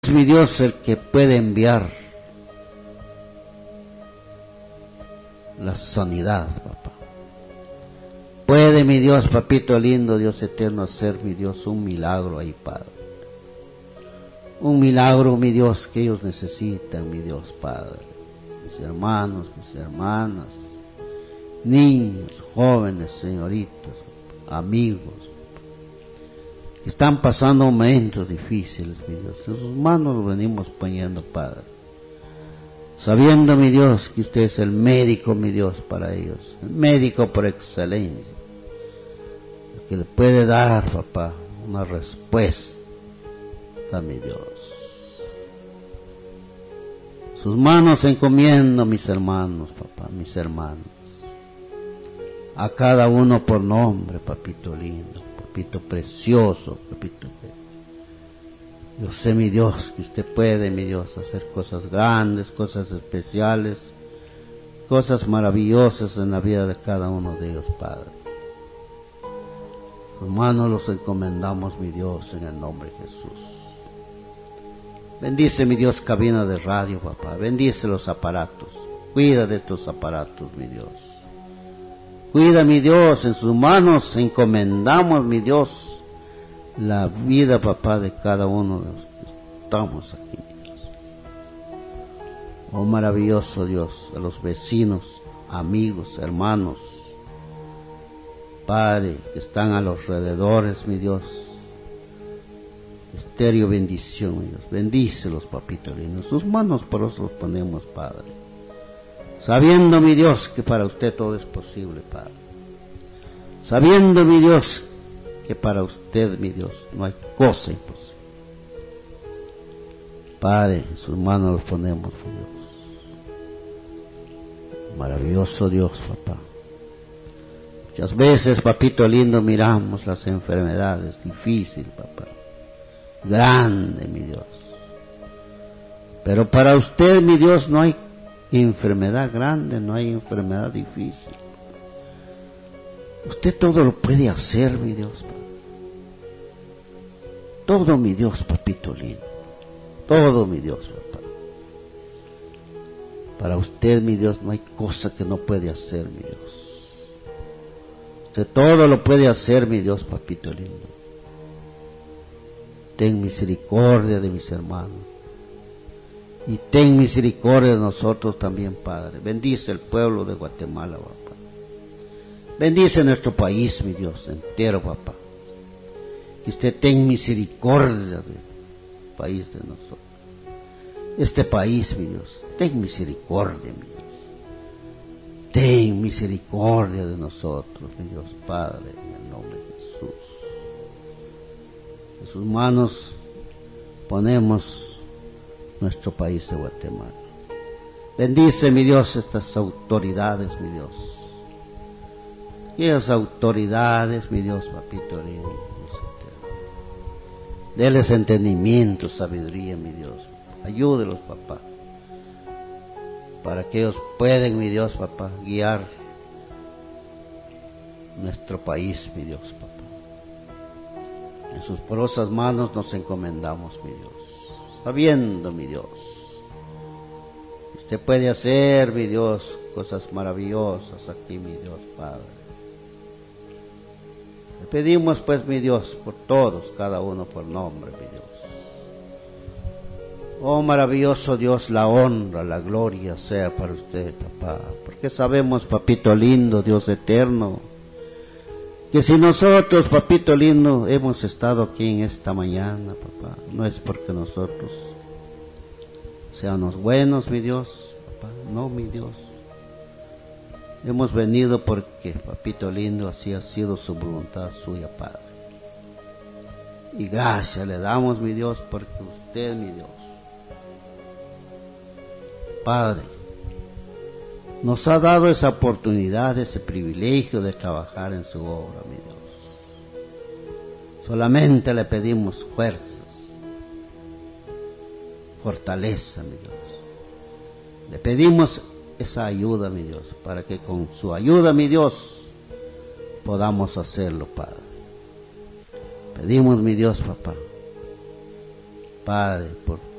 Es mi Dios el que puede enviar la sanidad, papá. Puede mi Dios, papito lindo, Dios eterno, hacer mi Dios un milagro ahí, Padre. Un milagro, mi Dios, que ellos necesitan, mi Dios, Padre. Mis hermanos, mis hermanas, niños, jóvenes, señoritas, amigos, que están pasando momentos difíciles, mi Dios. En sus manos los venimos poniendo, Padre. Sabiendo, mi Dios, que usted es el médico, mi Dios, para ellos. El médico por excelencia. El que le puede dar, papá, una respuesta a mi Dios. Sus manos encomiendo, mis hermanos, papá, mis hermanos. A cada uno por nombre, papito lindo, papito precioso, papito. Yo sé, mi Dios, que usted puede, mi Dios, hacer cosas grandes, cosas especiales, cosas maravillosas en la vida de cada uno de ellos, Padre. Sus manos los encomendamos, mi Dios, en el nombre de Jesús. Bendice, mi Dios, cabina de radio, papá. Bendice los aparatos. Cuida de estos aparatos, mi Dios. Cuida, mi Dios, en sus manos encomendamos, mi Dios, la vida, papá, de cada uno de los que estamos aquí, mi Dios. Oh maravilloso Dios, a los vecinos, amigos, hermanos, Padre, que están a los alrededores, mi Dios. Estéreo bendición, mi Dios. Bendícelos, papito lindo. En sus manos por eso los ponemos, Padre. Sabiendo, mi Dios, que para usted todo es posible, Padre. Sabiendo, mi Dios, que para usted, mi Dios, no hay cosa imposible. Padre, en sus manos los ponemos, mi Dios. Maravilloso Dios, papá. Muchas veces, papito lindo, miramos las enfermedades difíciles, papá. Grande, mi Dios. Pero para usted, mi Dios, no hay enfermedad grande, no hay enfermedad difícil. Usted todo lo puede hacer, mi Dios. Todo, mi Dios, papito lindo. Todo, mi Dios, papá. Para usted, mi Dios, no hay cosa que no puede hacer, mi Dios. Usted todo lo puede hacer, mi Dios, papito lindo. Ten misericordia de mis hermanos. Y ten misericordia de nosotros también, Padre. Bendice el pueblo de Guatemala, papá. Bendice nuestro país, mi Dios, entero, papá. Que usted ten misericordia del país de nosotros. Este país, mi Dios, ten misericordia, mi Dios. Ten misericordia de nosotros, mi Dios, Padre, en el nombre de Jesús. En sus manos ponemos nuestro país de Guatemala. Bendice, mi Dios, estas autoridades, mi Dios. Aquellas autoridades, mi Dios, papito lindo. Deles entendimiento, sabiduría, mi Dios. Ayúdelos, papá. Para que ellos puedan, mi Dios, papá, guiar nuestro país, mi Dios, papá. En sus porosas manos nos encomendamos, mi Dios. Sabiendo, mi Dios, usted puede hacer, mi Dios, cosas maravillosas aquí, mi Dios, Padre. Le pedimos, pues, mi Dios, por todos, cada uno por nombre, mi Dios. Oh maravilloso Dios, la honra, la gloria sea para usted, papá. Porque sabemos, papito lindo, Dios eterno, que si nosotros, papito lindo, hemos estado aquí en esta mañana, papá, no es porque nosotros seamos buenos, mi Dios, papá, no, mi Dios. Hemos venido porque, papito lindo, así ha sido su voluntad suya, Padre. Y gracias le damos, mi Dios, porque usted, mi Dios, Padre, nos ha dado esa oportunidad, ese privilegio de trabajar en su obra, mi Dios. Solamente le pedimos fuerzas, fortaleza, mi Dios. Le pedimos esa ayuda, mi Dios, para que con su ayuda, mi Dios, podamos hacerlo, Padre. Pedimos, mi Dios, papá, Padre, por